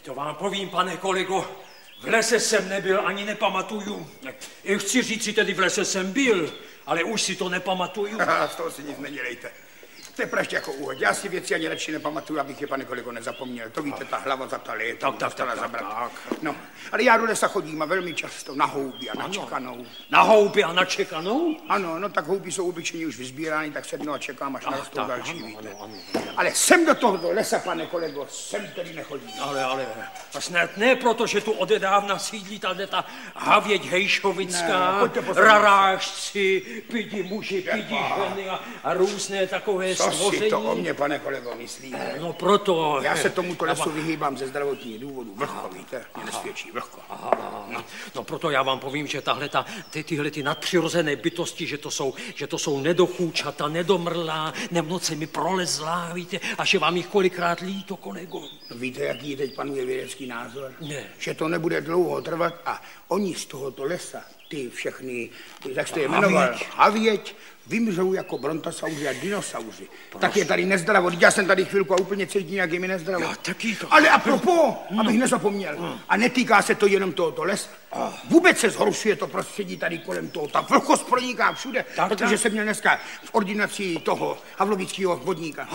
To vám povím, pane kolego, v lese jsem nebyl, ani nepamatuju. Chci říct si tedy, v lese jsem byl, ale už si to nepamatuju. Z toho si nic nedělejte. To je praště jako úhod. Já si věci ani radši nepamatuju, abych je, pane kolego, nezapomněl. To víte, ta hlava za ta léta. Tak. No, ale já do lesa chodím a velmi často na houby a na čekanou. Na houby a na čekanou? Ano, no tak houby jsou obyčejně už vyzbírány, tak sednu a čekám, až narostou další, víte. Ale sem do tohoto lesa, pane kolego, sem tedy nechodím. Ale snad ne, protože tu odedávna sídlí ta havěť hejšovická, rarážci, pidi muži, pidi ženy a různé takové stvoření. Co si to o mě, pane kolego, myslíte? No proto... Já se tomuto lesu vyhýbám ze zdravotních důvodů. Vlhko, víte, mě nesvědčí, vlhko. No proto já vám povím, že tyhle nadpřirozené bytosti, že to jsou nedochůčata, nedomrlá, nemnoce mi prolezlá, víte, a že vám jich kolikrát líto, kolego. Víte, jaký teď panuje vědecký názor? Ne. Že to nebude dlouho trvat a oni z tohoto lesa, ty všechny, jak jste je jmenoval, havěť, vymřou jako brontosauři a dinosauři. Tak je tady nezdravo. Já jsem tady chvilku a úplně cítím, jak je mi nezdravo. Já taky to. Ale apropos, abych nezapomněl, a netýká se to jenom tohoto lesa. Vůbec se zhoršuje to prostředí tady kolem toho. Ta vlhkost proniká všude, protože jsem měl dneska v ordinaci toho havlovického vodníka.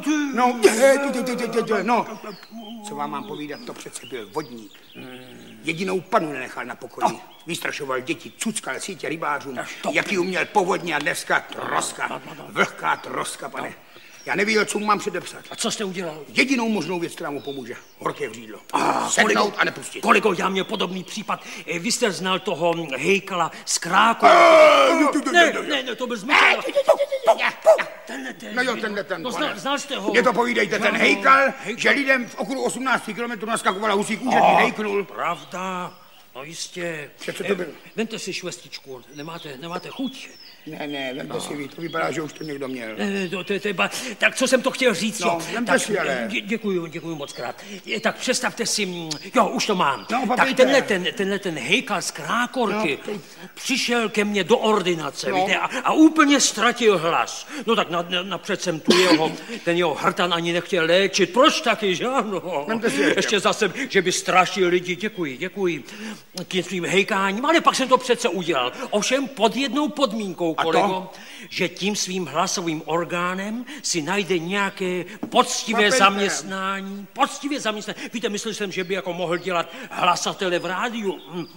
No, co vám mám povídat, to přece byl vodník. Jedinou panu nenechal na pokoji. Vystrašoval děti, cuckal sítě rybářům, jaký uměl povodně a dneska troska, vlhká troska, pane. Já nevěděl, co mu mám předepsat. A co jste udělal? Jedinou možnou věc, která mu pomůže. Horké vřídlo. Sednout a nepustit. Kolego, já měl podobný případ. Vy jste znal toho hejkala z Kráku. Ne, to byl zmysl. Tenhle ten. Znal jste ho. Mě to povídejte, ten hejkal, že lidem v okolo 18 kilometrů naskakovala husí kůže, hejknul. Pravda. No jistě. Co to bylo? Vemte si švestičku, nemáte chuť? Ne, vemte si, to vypadá, že už to někdo měl. Tak co jsem to chtěl říct? No, vemte si, ale. Děkuju moc krát. Tak představte si, už to mám. No, tak tenhle ten hejkal z Krákorky přišel ke mně do ordinace, víte, a úplně ztratil hlas. No tak napřed jsem ten jeho hrtan ani nechtěl léčit. Proč taky, že ano? Ještě zase, že by strašil lidi. Děkuji tím svým hejkáním, ale pak jsem to přece udělal. Ovšem pod jednou podmínkou, kolego, že tím svým hlasovým orgánem si najde nějaké poctivé zaměstnání. Víte, myslel jsem, že by jako mohl dělat hlasatele v rádiu.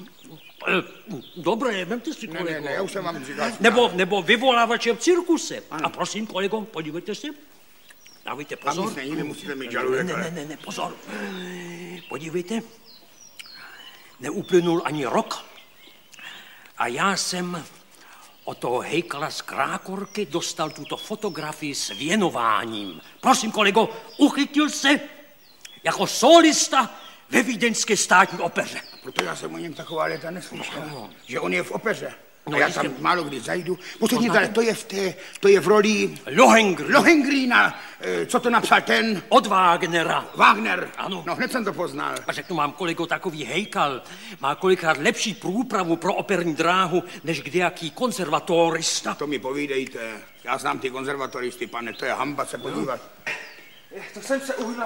Dobré, vemte si, kolego. Ne, já už jsem vám říkal. Nebo vyvolávače v cirkuse. A prosím, kolego, podívejte se. Dávejte pozor. Tam nic není, musíte mít žaludek. Ne, pozor. Podívejte. Neuplynul ani rok a já jsem od toho hejkala z Krákorky dostal tuto fotografii s věnováním. Prosím, kolego, uchytil se jako solista ve Vídeňské státní opeře. Proto já jsem o něm taková léta neslyšel, že on je v opeře. No, já tam málo kdy zajdu. Posledně tady, to je v roli... Lohengrína. Co to napsal ten? Od Wagnera. Wagner. Ano. No, hned jsem to poznal. A řeknu vám, kolego, takový hejkal má kolikrát lepší průpravu pro operní dráhu, než kdejaký konzervatorista. To mi povídejte. Já znám ty konzervatoristy, pane, to je hamba se podívat. To jsem se uhnal.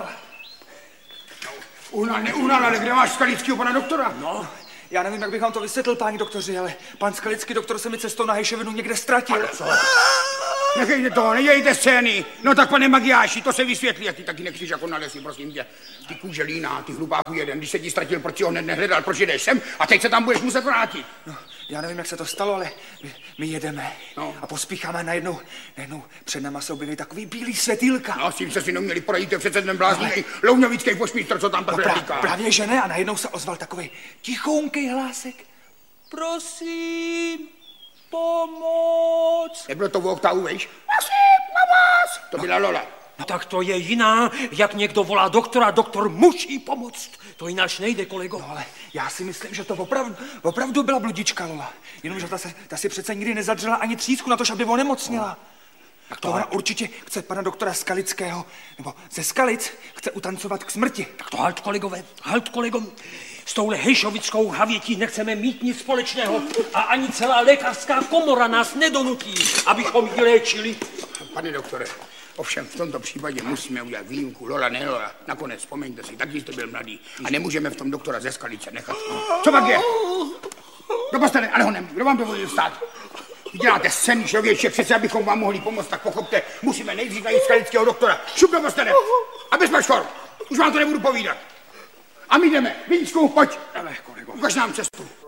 Neuhnal, ale kde máš Skalického pana doktora? No. Já nevím, jak bych vám to vysvětlil, páni doktoři, ale pan Skalický doktor se mi cestou na Hejšovinu někde ztratil. Nechejte toho, nedějte scény. No tak, pane Magiáši, to se vysvětlí, a ty taky nechceš jako na lesy, prosím tě. Ty kůželína, ty hlupáku jeden, když se ti ztratil, proč si ho nehledal, proč jdeš sem a teď se tam budeš muset vrátit. No, já nevím, jak se to stalo, ale my jedeme a pospícháme najednou před náma se objeví takový bílý světýlka. No, s tím se si neměli poradit, to je přece ten blázný louňovický pošmístr, co tam takhle říká. Právě že ne, a najednou se ozval takový tichounkej hlásek. Prosím, pomoc. Nebylo to v oktavu, vejš? Prosím, pomoc. To byla Lola. No tak to je jiná, jak někdo volá doktora, doktor musí pomoct. To jináč nejde, kolego. No ale já si myslím, že to opravdu byla bludička Lola. Jenomže ta si přece nikdy nezadřela ani třísku na to, aby onemocněla. Tak to ona určitě chce pana doktora Skalického, nebo ze Skalic chce utancovat k smrti. Tak to halt, kolegové, S touhle hejšovickou havětí nechceme mít nic společného a ani celá lékařská komora nás nedonutí, abychom ji léčili. Pane doktore, Ovšem v tomto případě musíme udělat výjimku. Lola, ne Lola. Nakonec, vzpomeňte si, taky jste byl mladý. A nemůžeme v tom doktora ze Skalice nechat. Co pak je? Do postele, ale honem, kdo vám dovolil stát? Vy děláte scény, člověče, přece abychom vám mohli pomoct, tak pochopte, musíme nejdřív najít skalického doktora. Šup do postele a bez maškor. Už vám to nebudu povídat. A my jdeme. Víčku, pojď. Ukaž nám cestu.